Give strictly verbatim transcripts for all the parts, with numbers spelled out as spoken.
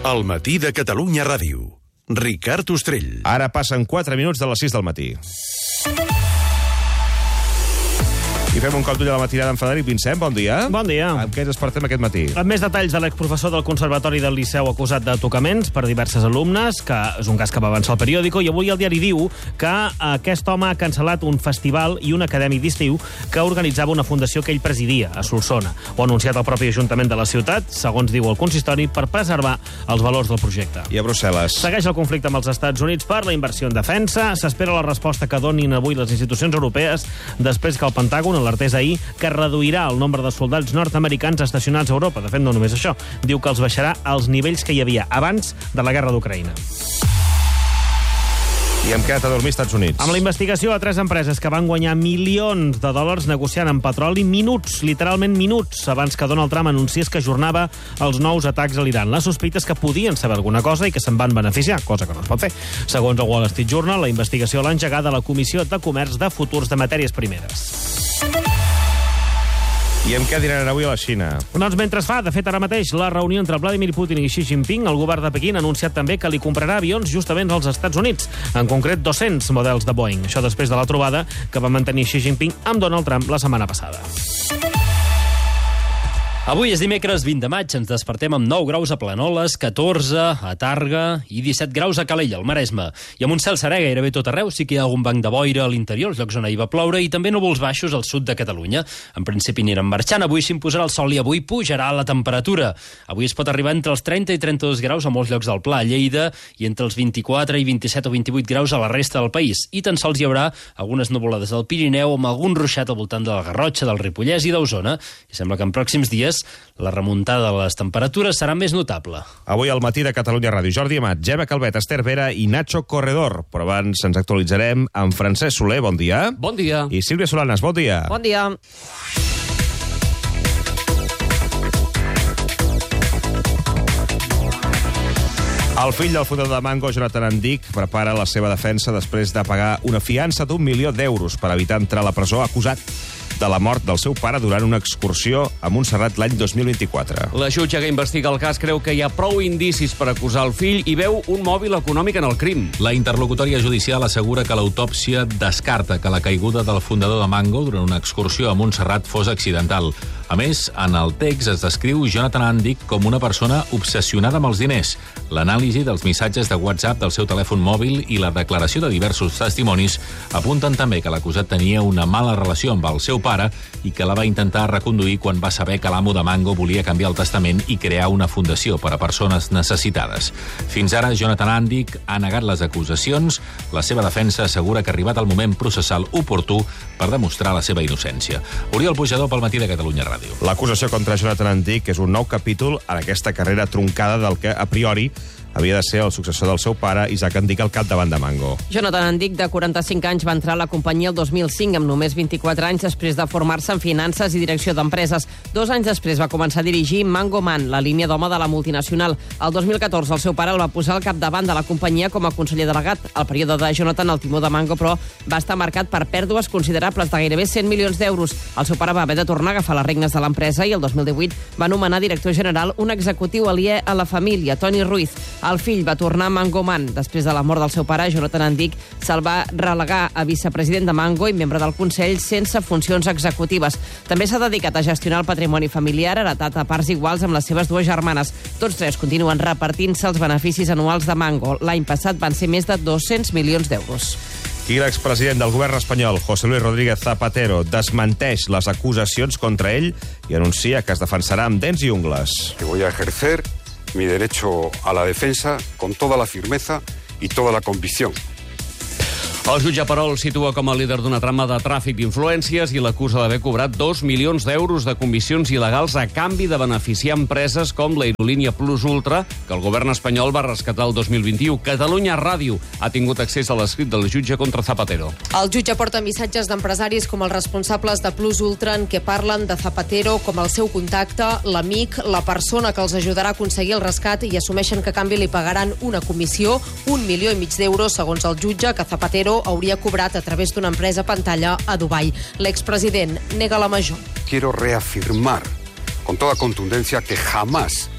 El matí de Catalunya Ràdio. Ricard Ostrell. Ara passen quatre minuts de les sis del matí. I fem un cop d'ull a la matinada amb Frederic Vincent. Bon dia. Bon dia. Amb què ens despertem aquest matí? Amb més detalls de l'exprofessor del Conservatori del Liceu acusat de tocaments per diverses alumnes, que és un cas que va avançar al periòdico, i avui el diari diu que aquest home ha cancel·lat un festival i un acadèmic d'estiu que organitzava una fundació que ell presidia a Solsona. Ho ha anunciat el propi Ajuntament de la ciutat, segons diu el consistori, per preservar els valors del projecte. I a Brussel·les? Segueix el conflicte amb els Estats Units per la inversió en defensa. S'espera la resposta que donin avui les institucions europees després que el Pentàgon alertés ahir que reduirà el nombre de soldats nord-americans estacionats a Europa. De fet, no només això. Diu que els baixarà als nivells que hi havia abans de la guerra d'Ucraïna. I hem quedat a dormir als Estats Units. Amb la investigació a tres empreses que van guanyar milions de dòlars negociant amb petroli minuts, literalment minuts, abans que Donald Trump anunciés que ajornava els nous atacs a l'Iran. Les sospites que podien saber alguna cosa i que se'n van beneficiar, cosa que no es pot fer. Segons el Wall Street Journal, la investigació l'ha engegada la Comissió de Comerç de Futurs de Matèries Primeres. I amb què dinaran avui a la Xina? Doncs mentre es fa, de fet, ara mateix, la reunió entre Vladimir Putin i Xi Jinping, el govern de Pequín ha anunciat també que li comprarà avions justament als Estats Units, en concret dos-cents models de Boeing. Això després de la trobada que va mantenir Xi Jinping amb Donald Trump la setmana passada. Avui és dimecres vint de maig, ens despertem amb nou graus a Planoles, catorze a Tàrrega i disset graus a Calella, al Maresme. I amb un cel serè gairebé tot arreu, sí que hi ha algun banc de boira a l'interior, els llocs on ahir va ploure, i també núvols baixos al sud de Catalunya. En principi aniran marxant, avui s'imposarà el sol i avui pujarà la temperatura. Avui es pot arribar entre els trenta i trenta-dos graus a molts llocs del Pla, a Lleida, i entre els vint-i-quatre i vint-i-set o vint-i-vuit graus a la resta del país. I tan sols hi haurà algunes nuvolades al Pirineu amb algun ruixat al voltant de la Garrotxa, del Ripollès i d'Osona. I sembla que en pròxims dies la remuntada de les temperatures serà més notable. Avui al matí de Catalunya Ràdio, Jordi Amat, Gemma Calvet, Esther Vera i Nacho Corredor. Però abans ens actualitzarem amb Francesc Soler, bon dia. Bon dia. I Sílvia Solanas, bon dia. Bon dia. El fill del fundador de Mango, Jonathan Andic, prepara la seva defensa després de pagar una fiança d'un milió d'euros per evitar entrar a la presó acusat de la mort del seu pare durant una excursió a Montserrat l'any dos mil vint-i-quatre. La jutge que investiga el cas creu que hi ha prou indicis per acusar el fill i veu un mòbil econòmic en el crim. La interlocutòria judicial assegura que l'autòpsia descarta que la caiguda del fundador de Mango durant una excursió a Montserrat fos accidental. A més, en el text es descriu Jonathan Andic com una persona obsessionada amb els diners. L'anàlisi dels missatges de WhatsApp del seu telèfon mòbil i la declaració de diversos testimonis apunten també que l'acusat tenia una mala relació amb el seu pare i que la va intentar reconduir quan va saber que l'amo de Mango volia canviar el testament i crear una fundació per a persones necessitades. Fins ara, Jonathan Andic ha negat les acusacions. La seva defensa assegura que ha arribat el moment processal oportú per demostrar la seva innocència. Oriol Pujador pel matí de Catalunya Ràdio. L'acusació contra Jonathan Andic és un nou capítol en aquesta carrera truncada del que, a priori, havia de ser el successor del seu pare, Isaac Andic, al capdavant de Mango. Jonathan Andic, de quaranta-cinc anys, va entrar a la companyia el dos mil cinc, amb només vint-i-quatre anys, després de formar-se en finances i direcció d'empreses. Dos anys després va començar a dirigir Mango Man, la línia d'home de la multinacional. El dos mil catorze el seu pare el va posar al capdavant de la companyia com a conseller delegat. El període de Jonathan al timó de Mango, però, va estar marcat per pèrdues considerables de gairebé cent milions d'euros. El seu pare va haver de tornar a agafar les regnes de l'empresa i el dos mil divuit va nomenar director general un executiu aliè a la família, Toni Ruiz. El fill va tornar a Mango Man. Després de la mort del seu pare, Jonathan Andic se'l va relegar a vicepresident de Mango i membre del Consell sense funcions executives. També s'ha dedicat a gestionar el patrimoni familiar heretat a parts iguals amb les seves dues germanes. Tots tres continuen repartint-se els beneficis anuals de Mango. L'any passat van ser més de dos-cents milions d'euros. I l'expresident del govern espanyol, José Luis Rodríguez Zapatero, desmenteix les acusacions contra ell i anuncia que es defensarà amb dents i ungles. Que voy a ejercer mi derecho a la defensa con toda la firmeza y toda la convicción. El jutge, però, el situa com a líder d'una trama de tràfic d'influències i l'acusa d'haver cobrat dos milions d'euros de comissions il·legals a canvi de beneficiar empreses com l'aerolínia Plus Ultra, que el govern espanyol va rescatar el dos mil vint-i-u. Catalunya Ràdio ha tingut accés a l'escrit del jutge contra Zapatero. El jutge porta missatges d'empresaris com els responsables de Plus Ultra en què parlen de Zapatero com el seu contacte, l'amic, la persona que els ajudarà a aconseguir el rescat i assumeixen que a canvi li pagaran una comissió, un milió i mig d'euros, segons el jutge, que Zapatero hauria cobrat a través d'una empresa pantalla a Dubai. L'expresident nega la major. Quiero reafirmar con toda contundencia que jamás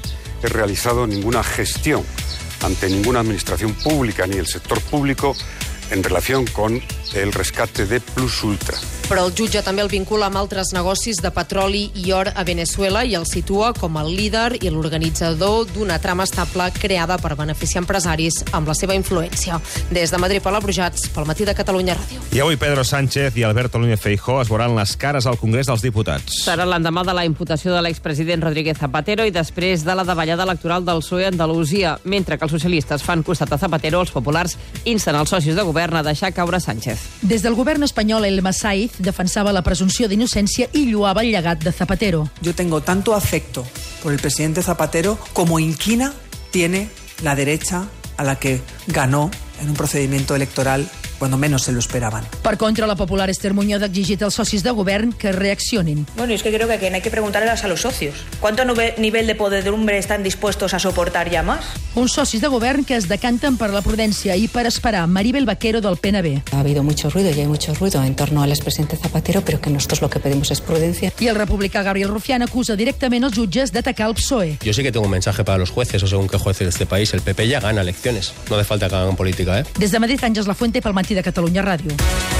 he realizado ninguna gestión ante ninguna administración pública ni el sector público en relación con el rescate de Plus Ultra. Però el jutge també el vincula amb altres negocis de petroli i or a Venezuela i el situa com el líder i l'organitzador d'una trama estable creada per beneficiar empresaris amb la seva influència. Des de Madrid, Paula Brujats, pel Matí de Catalunya Ràdio. I avui Pedro Sánchez i Alberto Núñez Feijóo es veuran les cares al Congrés dels Diputats. Serà l'endemà de la imputació de l'expresident Rodríguez Zapatero i després de la davallada electoral del P S O E a Andalusia. Mentre que els socialistes fan costat a Zapatero, els populars insten els socis de govern a deixar caure Sánchez. Des del govern espanyol, el Masaiz defensava la presumpció d'innocència i lloava el llegat de Zapatero. Yo tengo tanto afecto por el presidente Zapatero como inquina tiene la derecha a la que ganó en un procedimiento electoral cuando menos se lo esperaban. Per contra, la popular Esther Muñoz ha exigit als socis de govern que reaccionin. Bueno, es que creo que aquí hay que preguntarles a los socios. ¿Cuánto nivel de podredumbre están dispuestos a soportar ya más? Uns socis de govern que es decanten per la prudència i per esperar. Maribel Vaquero, del P N B. Ha habido mucho ruido y hay mucho ruido en torno al expresidente Zapatero, pero que nosotros lo que pedimos es prudencia. I el republicà Gabriel Rufián acusa directament els jutges d'atacar el P S O E. Yo sí que tengo un mensaje para los jueces, o según qué jueces de este país. El P P ya gana elecciones. No hace falta que hagan política, ¿eh? Des de Madrid, Àngels Lafuente, pel Matí de Catalunya Ràdio.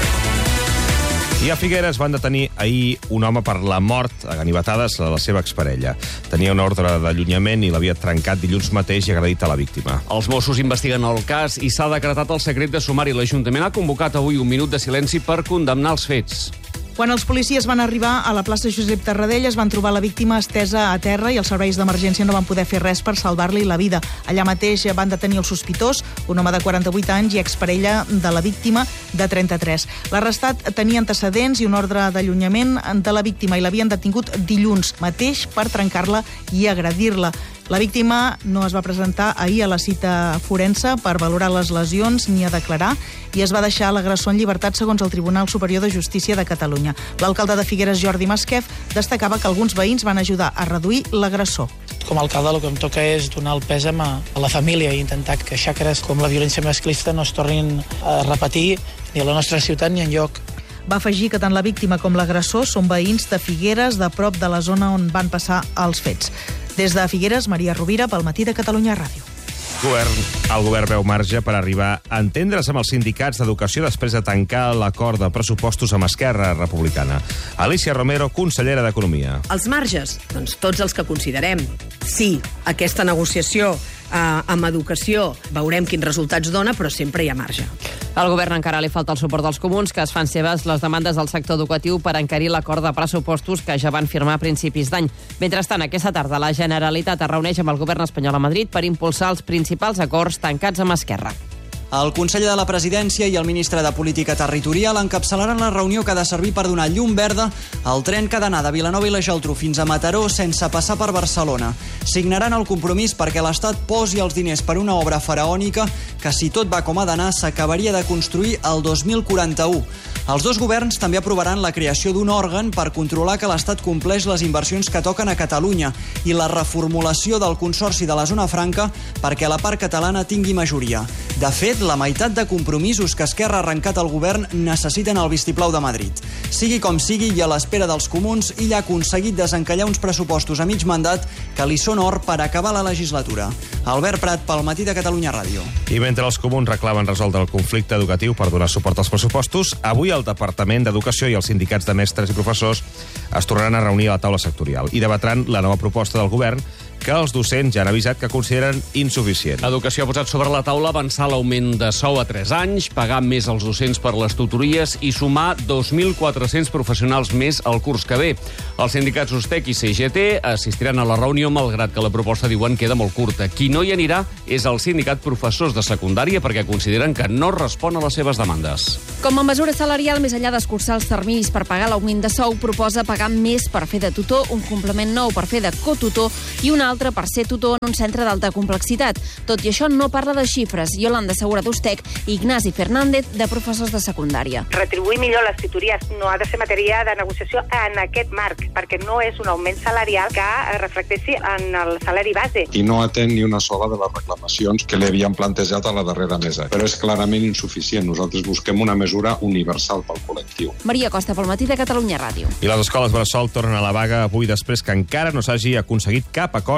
I a Figueres van detenir ahir un home per la mort a ganivetades a la seva exparella. Tenia una ordre d'allunyament i l'havia trencat dilluns mateix i agredit a la víctima. Els Mossos investiguen el cas i s'ha decretat el secret de sumari. L'Ajuntament ha convocat avui un minut de silenci per condemnar els fets. Quan els policies van arribar a la plaça Josep Tarradellas van trobar la víctima estesa a terra i els serveis d'emergència no van poder fer res per salvar-li la vida. Allà mateix van detenir el sospitós, un home de quaranta-vuit anys i exparella de la víctima de trenta-tres. L'arrestat tenia antecedents i un ordre d'allunyament de la víctima i l'havien detingut dilluns mateix per trencar-la i agredir-la. La víctima no es va presentar ahir a la cita forense per valorar les lesions ni a declarar i es va deixar l'agressor en llibertat segons el Tribunal Superior de Justícia de Catalunya. L'alcalde de Figueres, Jordi Masquef, destacava que alguns veïns van ajudar a reduir l'agressor. Com a alcalde el que em toca és donar el pèsam a la família i intentar que xacres com la violència masclista no es tornin a repetir ni a la nostra ciutat ni enlloc. Va afegir que tant la víctima com l'agressor són veïns de Figueres, de prop de la zona on van passar els fets. Des de Figueres, Maria Rovira, pel Matí de Catalunya Ràdio. Govern, el govern veu marge per arribar a entendre's amb els sindicats d'educació després de tancar l'acord de pressupostos amb Esquerra Republicana. Alicia Romero, consellera d'Economia. Els marges? Doncs tots els que considerem. Sí, aquesta negociació eh, amb educació veurem quins resultats dona, però sempre hi ha marge. Al govern encara li falta el suport dels comuns, que es fan seves les demandes del sector educatiu per encarir l'acord de pressupostos que ja van firmar a principis d'any. Mentrestant, aquesta tarda la Generalitat es reuneix amb el govern espanyol a Madrid per impulsar els principals acords tancats amb Esquerra. El conseller de la Presidència i el ministre de Política Territorial encapçalaran la reunió que ha de servir per donar llum verda al tren que ha d'anar de Vilanova i la Geltrú fins a Mataró sense passar per Barcelona. Signaran el compromís perquè l'Estat posi els diners per una obra faraònica que, si tot va com ha d'anar, s'acabaria de construir el dos mil quaranta-u. Els dos governs també aprovaran la creació d'un òrgan per controlar que l'Estat compleix les inversions que toquen a Catalunya i la reformulació del Consorci de la Zona Franca perquè la part catalana tingui majoria. De fet, la meitat de compromisos que Esquerra ha arrencat al govern necessiten el vistiplau de Madrid. Sigui com sigui, i a l'espera dels comuns, ell ha aconseguit desencallar uns pressupostos a mig mandat que li són or per acabar la legislatura. Albert Prat, pel Matí de Catalunya Ràdio. I mentre els comuns reclamen resoldre el conflicte educatiu per donar suport als pressupostos, avui el Departament d'Educació i els sindicats de mestres i professors es tornaran a reunir a la taula sectorial i debatran la nova proposta del govern que els docents ja han avisat que consideren insuficient. Educació ha posat sobre la taula avançar l'augment de sou a tres anys, pagar més als docents per les tutories i sumar dos mil quatre-cents professionals més al curs que ve. Els sindicats Ustec i C G T assistiran a la reunió, malgrat que la proposta, diuen, queda molt curta. Qui no hi anirà és el sindicat professors de secundària perquè consideren que no respon a les seves demandes. Com a mesura salarial, més enllà d'escurçar els terminis per pagar l'augment de sou, proposa pagar més per fer de tutor, un complement nou per fer de cotutor i un altre per ser tutor en un centre d'alta complexitat. Tot i això, no parla de xifres. Yolanda Segura d'Ustec i Ignasi Fernández, de professors de secundària. Retribuir millor les tutories no ha de ser matèria de negociació en aquest marc, perquè no és un augment salarial que reflecteixi en el salari base. I no atén ni una sola de les reclamacions que li havien plantejat a la darrera mesa, però és clarament insuficient. Nosaltres busquem una mesura universal pel col·lectiu. Maria Costa, pel Matí de Catalunya Ràdio. I les escoles bressol tornen a la vaga avui després que encara no s'hagi aconseguit cap acord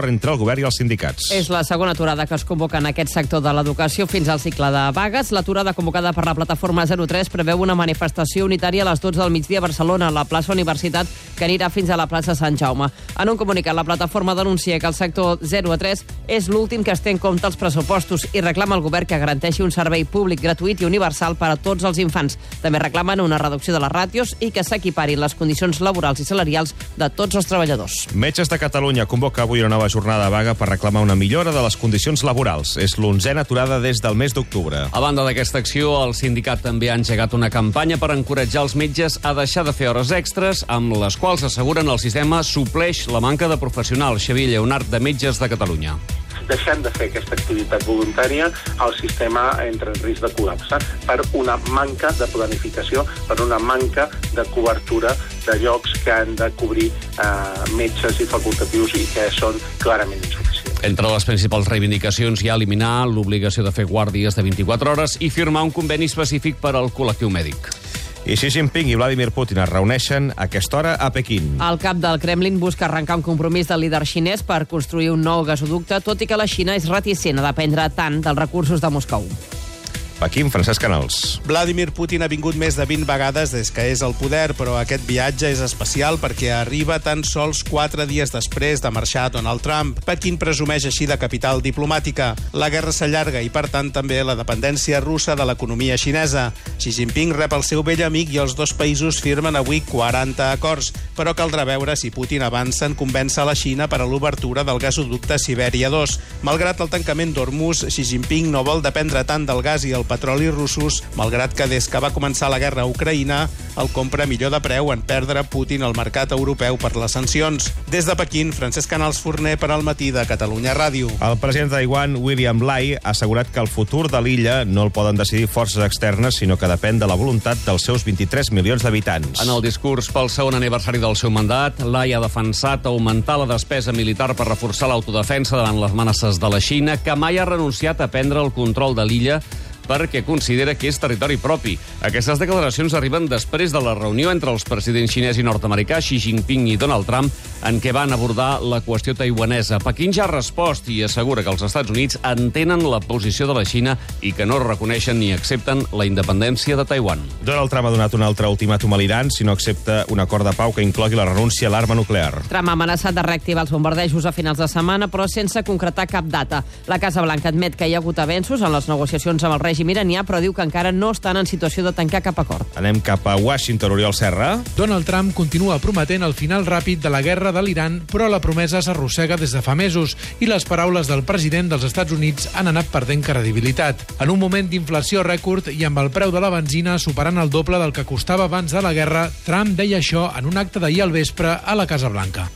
acord entre el govern i els sindicats. És la segona aturada que es convoca en aquest sector de l'educació fins al cicle de vagues. L'aturada convocada per la plataforma zero tres preveu una manifestació unitària a les dotze del migdia a Barcelona, a la plaça Universitat, que anirà fins a la plaça Sant Jaume. En un comunicat, la plataforma denuncia que el sector zero a tres és l'últim que es té en compte els pressupostos i reclama al govern que garanteixi un servei públic gratuït i universal per a tots els infants. També reclamen una reducció de les ràtios i que s'equiparin les condicions laborals i salarials de tots els treballadors. Metges de Catalunya convoca avui una nova jornada de vaga per reclamar una millora de les condicions laborals. És l'onzena aturada des del mes d'octubre. A banda d'aquesta acció, el sindicat també ha engegat una campanya per encoratjar els metges a deixar de fer hores extres, amb les quals asseguren el sistema supleix la manca de professionals. Xavier Lleonart, de Metges de Catalunya. Deixant de fer aquesta activitat voluntària, el sistema entra en risc de col·lapse per una manca de planificació, per una manca de cobertura de llocs que han de cobrir eh, metges i facultatius i que són clarament insuficients. Entre les principals reivindicacions hi ha eliminar l'obligació de fer guàrdies de vint-i-quatre hores i firmar un conveni específic per al col·lectiu mèdic. I Xi Jinping i Vladimir Putin es reuneixen a aquesta hora a Pequín. El cap del Kremlin busca arrencar un compromís del líder xinès per construir un nou gasoducte, tot i que la Xina és reticent a dependre tant dels recursos de Moscou. Pequín, Francesc Canals. Vladimir Putin ha vingut més de vint vegades des que és al poder, però aquest viatge és especial perquè arriba tan sols quatre dies després de marxar Donald Trump. Pequín presumeix així de capital diplomàtica. La guerra s'allarga i, per tant, també la dependència russa de l'economia xinesa. Xi Jinping rep el seu vell amic i els dos països firmen avui quaranta acords, però caldrà veure si Putin avança en convèncer la Xina per a l'obertura del gasoducte Sibèria dos. Malgrat el tancament d'Hormuz, Xi Jinping no vol dependre tant del gas i el petroli russos, malgrat que des que va començar la guerra a Ucraïna el compra millor de preu en perdre Putin al mercat europeu per les sancions. Des de Pequín, Francesc Canals Forner per al Matí de Catalunya Ràdio. El president de Taiwan, William Lai, ha assegurat que el futur de l'illa no el poden decidir forces externes, sinó que depèn de la voluntat dels seus vint-i-tres milions d'habitants. En el discurs pel segon aniversari del seu mandat, Lai ha defensat augmentar la despesa militar per reforçar l'autodefensa davant les amenaces de la Xina, que mai ha renunciat a prendre el control de l'illa perquè considera que és territori propi. Aquestes declaracions arriben després de la reunió entre els presidents xinès i nord-americà, Xi Jinping i Donald Trump, en què van abordar la qüestió taiwanesa. Pequín ja ha respost i assegura que els Estats Units entenen la posició de la Xina i que no reconeixen ni accepten la independència de Taiwan. Donald Trump ha donat un altre ultimàtum a l'Iran si no accepta un acord de pau que inclogui la renúncia a l'arma nuclear. Trump ha amenaçat de reactivar els bombardejos a finals de setmana, però sense concretar cap data. La Casa Blanca admet que hi ha hagut avenços en les negociacions amb el règim iranià, però diu que encara no estan en situació de tancar cap acord. Anem cap a Washington, Oriol Serra. Donald Trump continua prometent el final ràpid de la guerra de l'Iran, però la promesa s'arrossega des de fa mesos i les paraules del president dels Estats Units han anat perdent credibilitat. En un moment d'inflació rècord i amb el preu de la benzina superant el doble del que costava abans de la guerra, Trump deia això en un acte d'ahir al vespre a la Casa Blanca.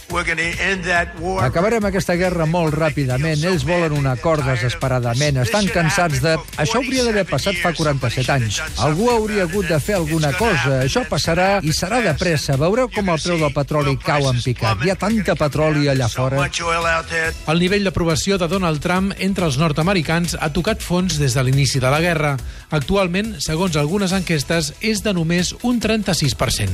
Acabarem aquesta guerra molt ràpidament. Ells volen un acord desesperadament. Estan cansats de... Això hauria d'haver passat fa quaranta-set anys. Algú hauria hagut de fer alguna cosa. Això passarà i serà de pressa. Veureu com el preu del petroli cau en picat. Hi ha tanta petroli allà fora. El nivell d'aprovació de Donald Trump entre els nord-americans ha tocat fons des de l'inici de la guerra. Actualment, segons algunes enquestes, és de només un trenta-sis per cent.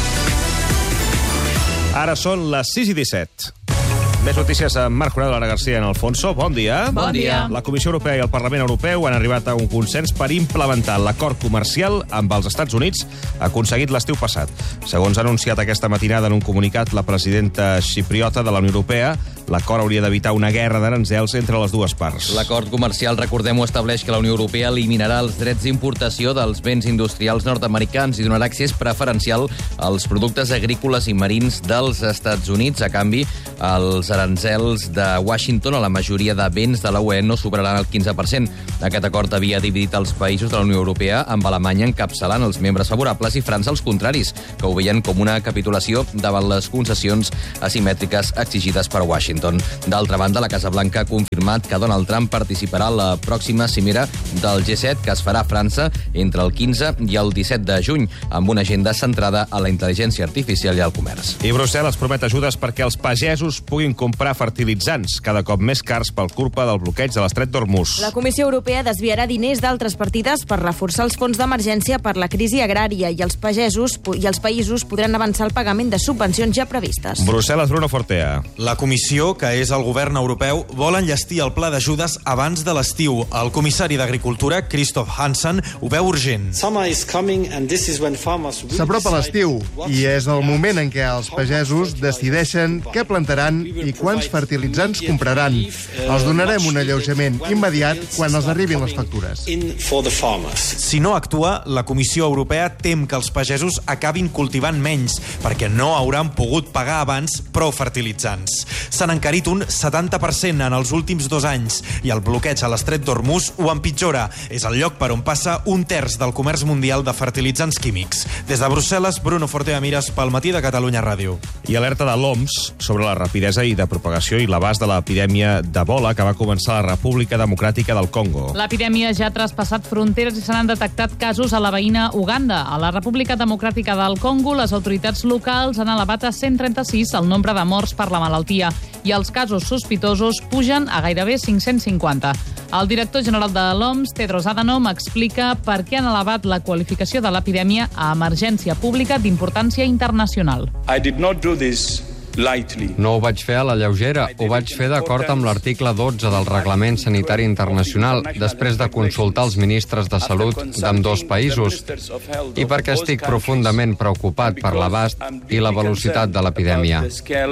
Ara són les sis i disset. Més notícies amb Marc Conado, Lara García en Alfonso. Bon dia. Bon dia. La Comissió Europea i el Parlament Europeu han arribat a un consens per implementar l'acord comercial amb els Estats Units aconseguit l'estiu passat. Segons ha anunciat aquesta matinada en un comunicat la presidenta xipriota de la Unió Europea, l'acord hauria d'evitar una guerra d'aranzels entre les dues parts. L'acord comercial, recordem-ho, estableix que la Unió Europea eliminarà els drets d'importació dels béns industrials nord-americans i donarà accés preferencial als productes agrícoles i marins dels Estats Units. A canvi, els aranzels de Washington a la majoria de béns de la U E no superaran el quinze per cent. Aquest acord havia dividit els països de la Unió Europea, amb Alemanya encapçalant els membres favorables i França els contraris, que ho veien com una capitulació davant les concessions asimètriques exigides per Washington. D'altra banda, la Casa Blanca ha confirmat que Donald Trump participarà a la pròxima cimera del G set, que es farà a França entre el quinze i el disset de juny, amb una agenda centrada a la intel·ligència artificial i al comerç. I Brussel·les promet ajudes perquè els pagesos puguin comprar fertilitzants, cada cop més cars per culpa del bloqueig de l'estret d'Hormuz. La Comissió Europea desviarà diners d'altres partides per reforçar els fons d'emergència per la crisi agrària i els pagesos i els països podran avançar el pagament de subvencions ja previstes. Brussel·les, Bruno Fortea. La Comissió comissió, que és el govern europeu, vol enllestir el pla d'ajudes abans de l'estiu. El comissari d'Agricultura, Christoph Hansen, ho veu urgent. S'apropa l'estiu i és el moment en què els pagesos decideixen què plantaran i quants fertilitzants compraran. Els donarem un alleujament immediat quan els arribin les factures. Si no actua, la Comissió Europea tem que els pagesos acabin cultivant menys, perquè no hauran pogut pagar abans prou fertilitzants. S'han encarit un setanta per cent en els últims dos anys i el bloqueig a l'estret d'Hormuz ho empitjora. És el lloc per on passa un terç del comerç mundial de fertilitzants químics. Des de Brussel·les, Bruno Fortea Mires pel Matí de Catalunya Ràdio. I alerta de l'O M S sobre la rapidesa i de propagació i l'abast de l'epidèmia d'Ebola que va començar a la República Democràtica del Congo. L'epidèmia ja ha traspassat fronteres i se n'han detectat casos a la veïna Uganda. A la República Democràtica del Congo, les autoritats locals han elevat a cent trenta-sis el nombre de morts per la malaltia i els casos sospitosos pugen a gairebé cinc-cents cinquanta. El director general de l'O M S, Tedros Adhanom, explica per què han elevat la qualificació de l'epidèmia a emergència pública d'importància internacional. I did not do this lightly. No ho vaig fer a la lleugera, ho vaig fer d'acord amb l'article dotze del Reglament Sanitari Internacional, després de consultar els ministres de salut d'ambdós països, i perquè estic profundament preocupat per l'abast i la velocitat de l'epidèmia.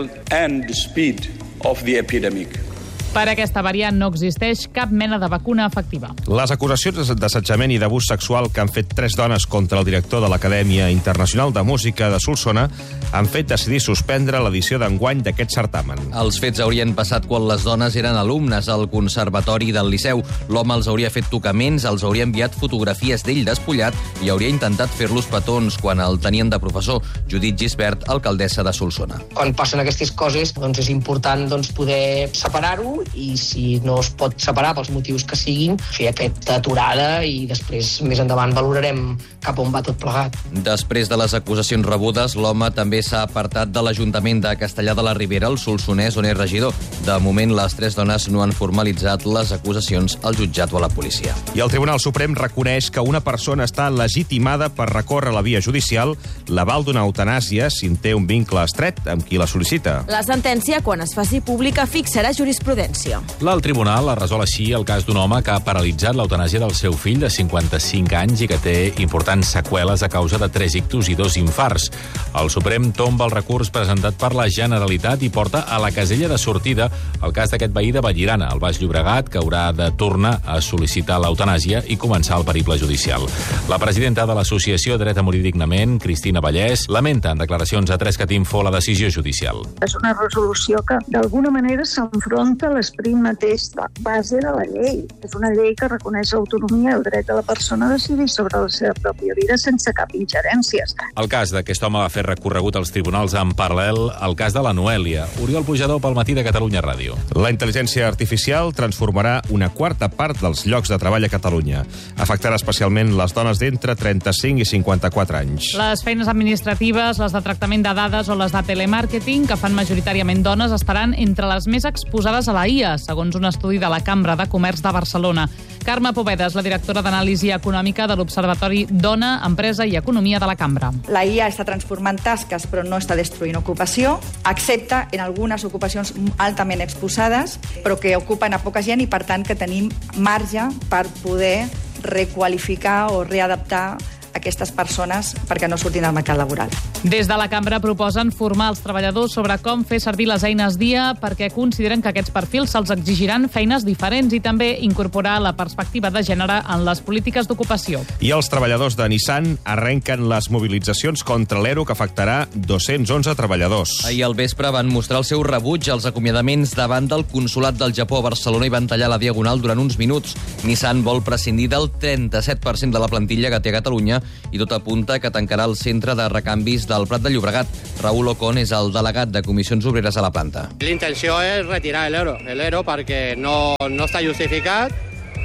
Per aquesta variant no existeix cap mena de vacuna efectiva. Les acusacions d'assetjament i d'abús sexual que han fet tres dones contra el director de l'Acadèmia Internacional de Música de Solsona han fet decidir suspendre l'edició d'enguany d'aquest certamen. Els fets haurien passat quan les dones eren alumnes al Conservatori del Liceu. L'home els hauria fet tocaments, els hauria enviat fotografies d'ell despullat i hauria intentat fer-los petons quan el tenien de professor. Judit Gisbert, alcaldessa de Solsona. Quan passen aquestes coses, doncs és important doncs, poder separar-ho i si no es pot separar pels motius que siguin, fer aquesta aturada i després més endavant valorarem cap on va tot plegat. Després de les acusacions rebudes, l'home també s'ha apartat de l'Ajuntament de Castellar de la Ribera, el Solsonès, on és regidor. De moment, les tres dones no han formalitzat les acusacions al jutjat o a la policia. I el Tribunal Suprem reconeix que una persona està legitimada per recórrer la via judicial l'aval d'una eutanàsia si en té un vincle estret amb qui la sol·licita. La sentència, quan es faci pública, fixarà jurisprudència. L'alt tribunal ha resolt així el cas d'un home que ha paralitzat l'eutanàsia del seu fill de cinquanta-cinc anys i que té importants seqüeles a causa de tres ictus i dos infarts. El Suprem tomba el recurs presentat per la Generalitat i porta a la casella de sortida el cas d'aquest veí de Vallirana, al Baix Llobregat, que haurà de tornar a sol·licitar l'eutanàsia i començar el periple judicial. La presidenta de l'Associació Dret a Morir Dignament, Cristina Vallès, lamenta en declaracions a tres cat info la decisió judicial. És una resolució que d'alguna manera s'enfronta a l'esperit mateix de base de la llei. És una llei que reconeix l'autonomia i el dret de la persona a decidir sobre la seva pròpia vida sense cap ingerències. El cas d'aquest home va fer recorregut als tribunals en paral·lel al cas de la Noèlia. Oriol Pujador pel Matí de Catalunya Ràdio. La intel·ligència artificial transformarà una quarta part dels llocs de treball a Catalunya. Afectarà especialment les dones d'entre trenta-cinc i cinquanta-quatre anys. Les feines administratives, les de tractament de dades o les de telemàrqueting, que fan majoritàriament dones, estaran entre les més exposades a la I A, segons un estudi de la Cambra de Comerç de Barcelona. Carme Povedas, la directora d'Anàlisi Econòmica de l'Observatori Dona, Empresa i Economia de la Cambra. La I A està transformant tasques, però no està destruint ocupació, excepte en algunes ocupacions altament exposades, però que ocupen a poca gent i, per tant, que tenim marge per poder requalificar o readaptar aquestes persones perquè no surtin al mercat laboral. Des de la cambra proposen formar els treballadors sobre com fer servir les eines D I A perquè consideren que aquests perfils se'ls exigiran feines diferents i també incorporar la perspectiva de gènere en les polítiques d'ocupació. I els treballadors de Nissan arrenquen les mobilitzacions contra l'E R O que afectarà dos-cents onze treballadors. Ahir al vespre van mostrar el seu rebuig als acomiadaments davant del Consolat del Japó a Barcelona i van tallar la diagonal durant uns minuts. Nissan vol prescindir del trenta-set per cent de la plantilla que té a Catalunya i tot apunta que tancarà el centre de recanvis del Prat de Llobregat. Raül Ocon és el delegat de Comissions Obreres a la planta. L'intenció és retirar l'E R O, l'E R O perquè no, no està justificat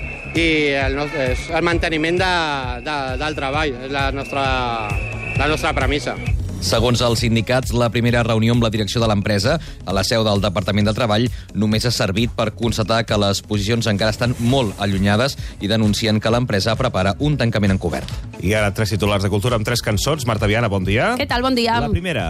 i el, és el manteniment de, de, del treball, és la nostra, la nostra premissa. Segons els sindicats, la primera reunió amb la direcció de l'empresa, a la seu del Departament de Treball, només ha servit per constatar que les posicions encara estan molt allunyades i denuncien que l'empresa prepara un tancament encobert. I ara tres titulars de cultura amb tres cançons. Marta Viana, bon dia. Què tal? Bon dia. La primera.